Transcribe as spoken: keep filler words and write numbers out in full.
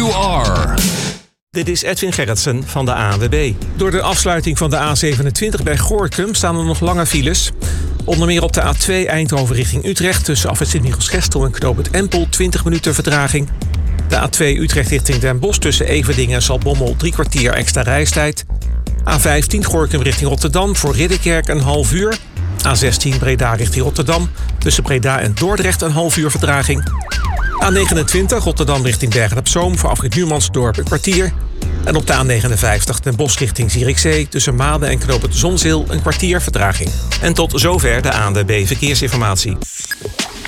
you are. Dit is Edwin Gerritsen van de A N W B. Door de afsluiting van de A zevenentwintig bij Gorinchem staan er nog lange files. Onder meer op de A twee Eindhoven richting Utrecht tussen afrit Sint-Michielsgestel en Knoop het Empel twintig minuten vertraging. De A twee Utrecht richting Den Bosch tussen Everdingen en Zaltbommel drie kwartier extra reistijd. A vijftien Gorinchem richting Rotterdam voor Ridderkerk een half uur. A zestien Breda richting Rotterdam tussen Breda en Dordrecht een half uur vertraging. A negenentwintig Rotterdam richting Bergen-op-Zoom voor afrit Numansdorp een kwartier. En op de A negenenvijftig Den Bosch richting Zierikzee tussen Maden en Knoop het Zonzeel een kwartier vertraging. En tot zover de A N W B Verkeersinformatie.